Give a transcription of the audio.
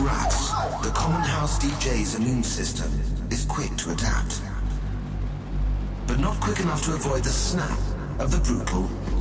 rats, the common house DJ's immune system is quick to adapt, but not quick enough to avoid the snap of the brutal